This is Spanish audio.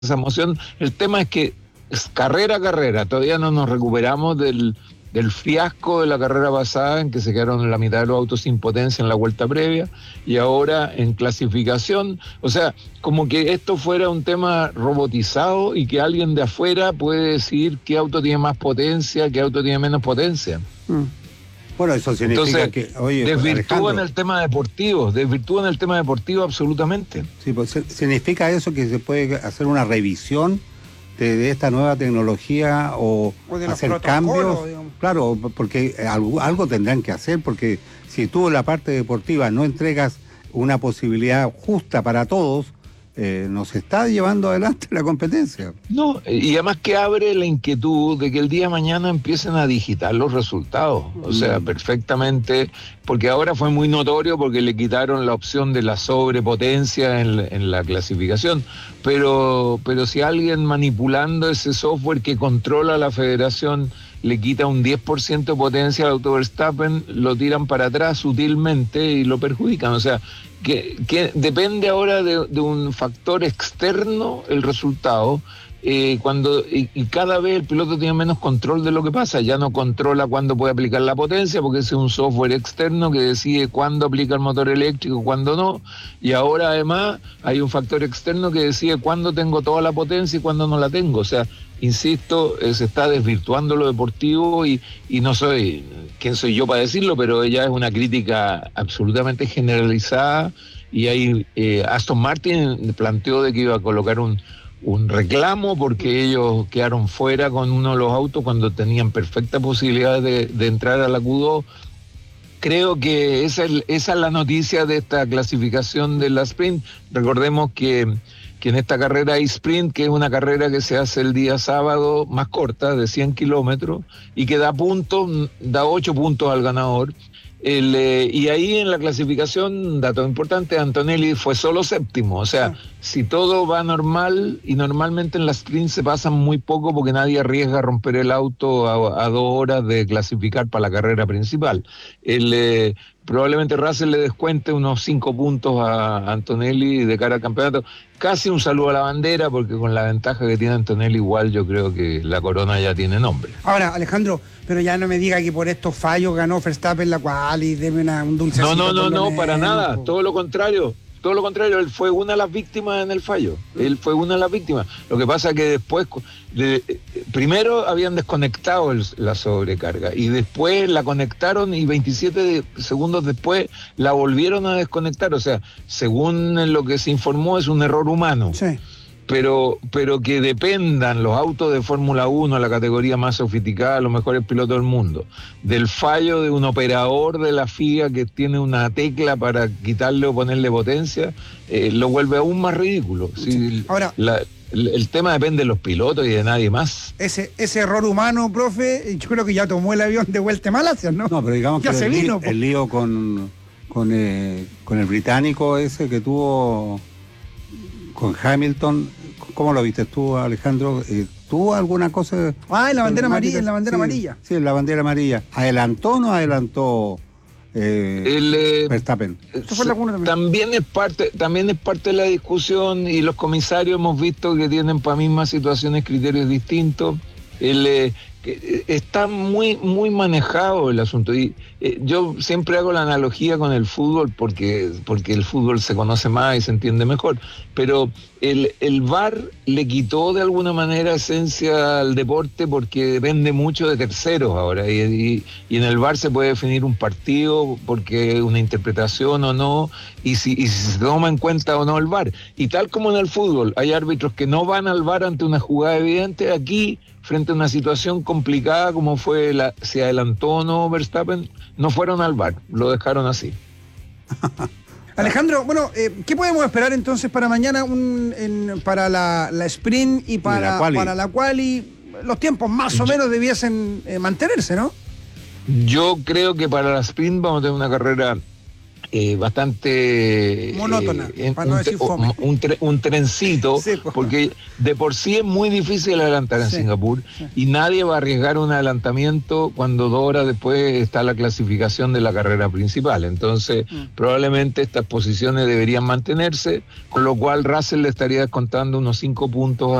esa emoción. El tema es que es carrera a carrera, todavía no nos recuperamos del fiasco de la carrera pasada en que se quedaron la mitad de los autos sin potencia en la vuelta previa, y ahora en clasificación, o sea, como que esto fuera un tema robotizado y que alguien de afuera puede decir qué auto tiene más potencia, qué auto tiene menos potencia. Bueno, eso significa Entonces, que, oye, desvirtúan Alejandro, el tema deportivo absolutamente. sí, pues, significa eso que se puede hacer una revisión de esta nueva tecnología o de los hacer protocolos, cambios. digamos. Claro, porque algo tendrán que hacer, porque si tú en la parte deportiva no entregas una posibilidad justa para todos, nos está llevando adelante la competencia. No, y además que abre la inquietud de que el día de mañana empiecen a digitar los resultados, o sea, perfectamente, porque ahora fue muy notorio porque le quitaron la opción de la sobrepotencia en la clasificación, pero si alguien manipulando ese software que controla la federación le quita un 10% de potencia al auto Verstappen, lo tiran para atrás sutilmente y lo perjudican, o sea, que depende ahora de un factor externo el resultado, y cada vez el piloto tiene menos control de lo que pasa, ya no controla cuándo puede aplicar la potencia porque ese es un software externo que decide cuándo aplica el motor eléctrico, cuándo no, y ahora además hay un factor externo que decide cuándo tengo toda la potencia y cuándo no la tengo, o sea, insisto, se está desvirtuando lo deportivo y no soy, quién soy yo para decirlo, pero ella es una crítica absolutamente generalizada y ahí Aston Martin planteó de que iba a colocar un reclamo porque ellos quedaron fuera con uno de los autos cuando tenían perfecta posibilidad de entrar a la Q2. Creo que esa es la noticia de esta clasificación de la sprint. Recordemos que en esta carrera hay sprint, que es una carrera que se hace el día sábado, más corta, de 100 kilómetros, y que da puntos, da 8 puntos al ganador. Y ahí en la clasificación, dato importante, Antonelli fue solo séptimo, o sea, si todo va normal, y normalmente en la sprint se pasan muy poco porque nadie arriesga a romper el auto a 2 horas de clasificar para la carrera principal. Probablemente Russell le descuente unos 5 puntos a Antonelli de cara al campeonato. Casi un saludo a la bandera, porque con la ventaja que tiene Antonelli, igual yo creo que la corona ya tiene nombre. Ahora, Alejandro, pero ya no me diga que por estos fallos ganó Verstappen la cual y deme un dulcecito. No, para nada, todo lo contrario. Todo lo contrario, él fue una de las víctimas en el fallo. Él fue una de las víctimas. Lo que pasa es que después, primero habían desconectado la sobrecarga y después la conectaron y 27 segundos después la volvieron a desconectar. O sea, según lo que se informó, es un error humano. Sí. Pero que dependan los autos de Fórmula 1, la categoría más sofisticada, los mejores pilotos del mundo, del fallo de un operador de la FIA que tiene una tecla para quitarle o ponerle potencia, lo vuelve aún más ridículo. Sí, ahora, el tema depende de los pilotos y de nadie más. Ese error humano, profe, yo creo que ya tomó el avión de vuelta a Malasia, ¿no? No, pero digamos ya que se vino, el lío con el británico ese que tuvo con Hamilton, ¿cómo lo viste tú, Alejandro? ¿Tuvo alguna cosa? En la bandera amarilla, en la bandera sí, amarilla. Sí, en la bandera amarilla. ¿Adelantó o no adelantó Verstappen? Esto fue también es parte de la discusión, y los comisarios hemos visto que tienen para mismas situaciones criterios distintos. Está muy manejado el asunto, y yo siempre hago la analogía con el fútbol porque el fútbol se conoce más y se entiende mejor, pero el VAR le quitó de alguna manera esencia al deporte porque depende mucho de terceros ahora, y en el VAR se puede definir un partido porque es una interpretación o no, y si se toma en cuenta o no el VAR, y tal como en el fútbol hay árbitros que no van al VAR ante una jugada evidente, aquí frente a una situación complicada como fue si adelantó o no Verstappen, no fueron al VAR, lo dejaron así. Alejandro, bueno, ¿qué podemos esperar entonces para mañana para la sprint y para la quali? Los tiempos más o menos debiesen mantenerse, ¿no? Yo creo que para la sprint vamos a tener una carrera bastante monótona, para no decir fome. Un trencito, sí, porque de por sí es muy difícil adelantar en Singapur, y nadie va a arriesgar un adelantamiento cuando 2 horas después está la clasificación de la carrera principal. Entonces, probablemente estas posiciones deberían mantenerse, con lo cual Russell le estaría descontando unos 5 puntos